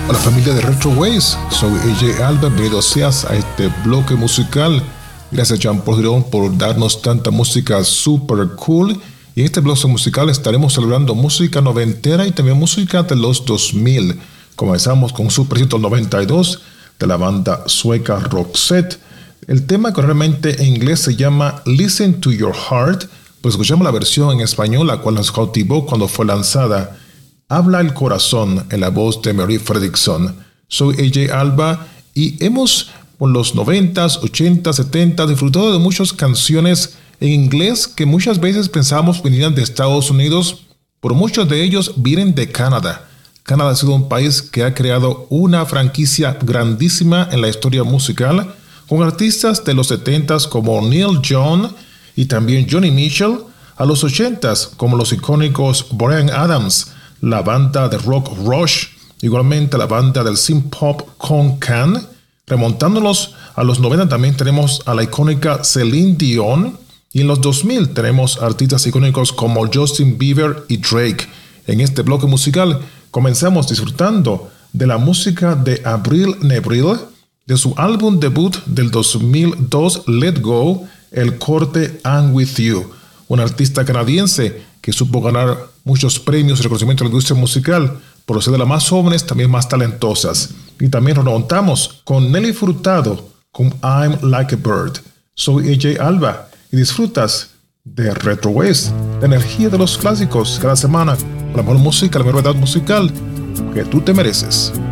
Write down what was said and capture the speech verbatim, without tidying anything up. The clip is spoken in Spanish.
Hola familia de Retro Waves, soy A J Alba, bienvenido seas a este bloque musical. Gracias Jean Paul Girón por darnos tanta música super cool. Y en este bloque musical estaremos celebrando música noventera y también música de los dos mil. Comenzamos con Super Hit noventa y dos de la banda sueca Roxette. El tema que realmente en inglés se llama Listen to Your Heart, pues escuchamos la versión en español, la cual nos cautivó cuando fue lanzada. Habla el corazón en la voz de Mary Fredriksson. Soy A J Alba y hemos por los noventas, ochentas, setentas disfrutado de muchas canciones en inglés que muchas veces pensábamos venían de Estados Unidos, pero muchos de ellos vienen de Canadá. Canadá ha sido un país que ha creado una franquicia grandísima en la historia musical, con artistas de los setentas como Neil Young y también Johnny Mitchell, a los ochentas como los icónicos Bryan Adams, la banda de rock Rush, igualmente la banda del synth pop Con Can. Remontándonos a los noventa también tenemos a la icónica Celine Dion, y en los dos mil tenemos artistas icónicos como Justin Bieber y Drake. En este bloque musical comenzamos disfrutando de la música de Avril Lavigne, de su álbum debut del dos mil dos Let Go, el corte I'm With You, un artista canadiense que supo ganar muchos premios y reconocimiento en la industria musical, por ser de las más jóvenes, también más talentosas. Y también nos remontamos con Nelly Furtado, con I'm Like a Bird. Soy A J Alba y disfrutas de Retro Waves, la energía de los clásicos cada semana, la mejor música, la mejor verdad musical que tú te mereces.